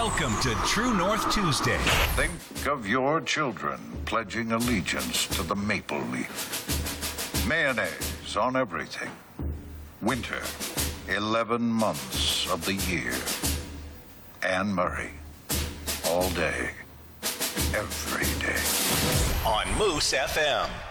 Welcome to True North Tuesday. Think of your children pledging allegiance to the maple leaf. Mayonnaise on everything. Winter, 11 months of the year. Anne Murray. All day, every day. On Moose FM.